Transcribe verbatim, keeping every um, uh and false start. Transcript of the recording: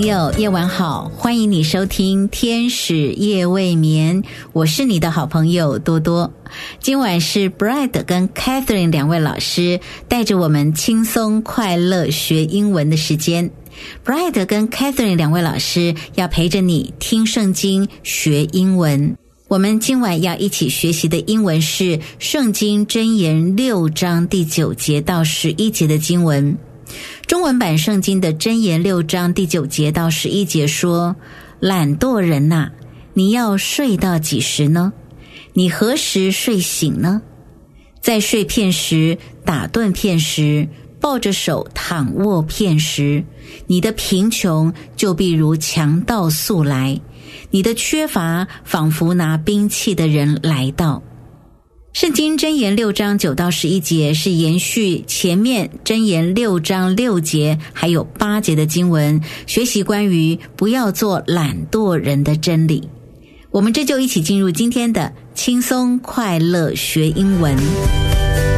友，夜晚好，欢迎你收听天使夜未眠，我是你的好朋友多多。今晚是 Brad 跟 Catherine 两位老师带着我们轻松快乐学英文的时间。Brad 跟 Catherine 两位老师要陪着你听圣经学英文。我们今晚要一起学习的英文是圣经箴言六章第九节到十一节的经文。中文版圣经的箴言六章第九节到十一节说，懒惰人哪，你要睡到几时呢？你何时睡醒呢？在睡片时打盹片时，抱着手躺卧片时，你的贫穷就必如强盗速来，你的缺乏仿佛拿兵器的人来到。圣经箴言六章九到十一节是延续前面箴言六章六节还有八节的经文，学习关于不要做懒惰人的真理。我们这就一起进入今天的轻松快乐学英文。